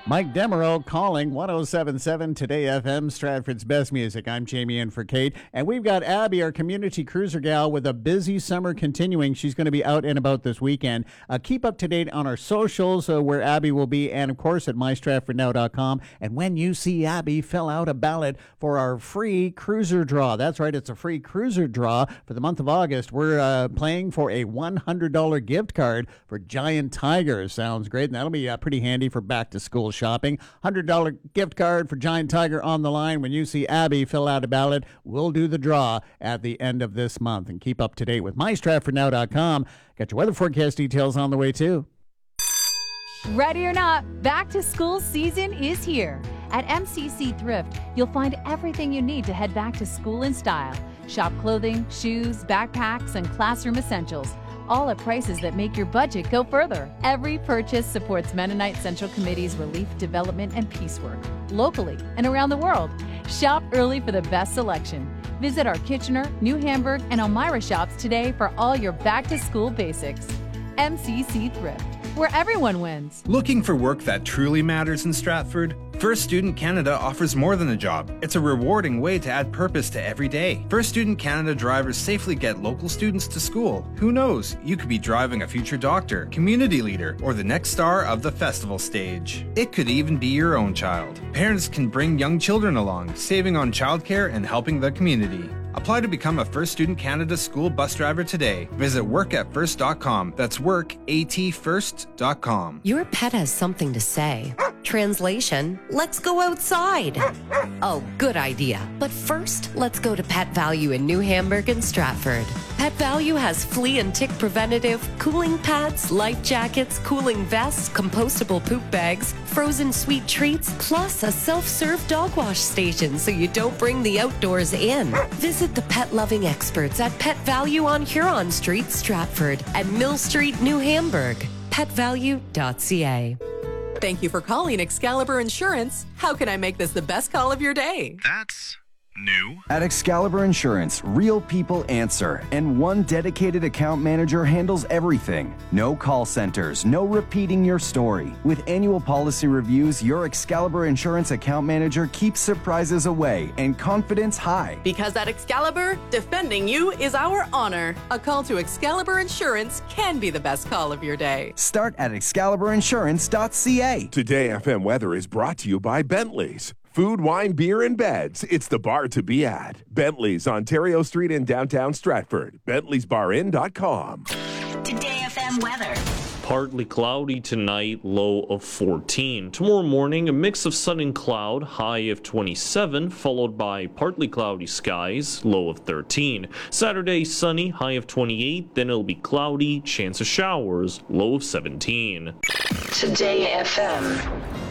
Mike Demerol calling 107.7 Today FM, Stratford's best music. I'm Jamie in for Kate. And we've got Abby, our community cruiser gal, with a busy summer continuing. She's going to be out and about this weekend. Keep up to date on our socials where Abby will be, and of course at mystratfordnow.com. And when you see Abby, fill out a ballot for our free cruiser draw. That's right, it's a free cruiser draw for the month of August. We're playing for a $100 gift card for Giant Tiger. Sounds great. And that'll be pretty handy for back to school shopping. $100 gift card for Giant Tiger on the line. When you see Abby fill out a ballot, we'll do the draw at the end of this month. And keep up to date with mystratfordnow.com. Got your weather forecast details on the way too. Ready or not, back to school season is here. At MCC Thrift, you'll find everything you need to head back to school in style. Shop clothing, shoes, backpacks, and classroom essentials, all at prices that make your budget go further. Every purchase supports Mennonite Central Committee's relief, development, and peace work, locally and around the world. Shop early for the best selection. Visit our Kitchener, New Hamburg, and Elmira shops today for all your back-to-school basics. MCC Thrift, where everyone wins. Looking for work that truly matters in Stratford? First Student Canada offers more than a job. It's a rewarding way to add purpose to every day. First Student Canada drivers safely get local students to school. Who knows? You could be driving a future doctor, community leader, or the next star of the festival stage. It could even be your own child. Parents can bring young children along, saving on childcare and helping the community. Apply to become a First Student Canada school bus driver today. Visit workatfirst.com. That's workatfirst.com. Your pet has something to say. Translation, let's go outside. Oh, good idea. But first, let's go to Pet Value in New Hamburg and Stratford. Pet Value has flea and tick preventative, cooling pads, life jackets, cooling vests, compostable poop bags, frozen sweet treats, plus a self-serve dog wash station so you don't bring the outdoors in. Visit the pet-loving experts at Pet Value on Huron Street, Stratford, and Mill Street, New Hamburg. PetValue.ca. Thank you for calling Excalibur Insurance. How can I make this the best call of your day? That's new. At Excalibur Insurance, real people answer, and one dedicated account manager handles everything. No call centers, no repeating your story. With annual policy reviews, your Excalibur Insurance account manager keeps surprises away and confidence high. Because at Excalibur, defending you is our honor. A call to Excalibur Insurance can be the best call of your day. Start at excaliburinsurance.ca. Today FM weather is brought to you by Bentley's. Food, wine, beer, and beds. It's the bar to be at. Bentley's, Ontario Street in downtown Stratford. Bentley'sBarIn.com. Today FM weather. Partly cloudy tonight, low of 14. Tomorrow morning, a mix of sun and cloud, high of 27, followed by partly cloudy skies, low of 13. Saturday, sunny, high of 28, then it'll be cloudy, chance of showers, low of 17. Today FM.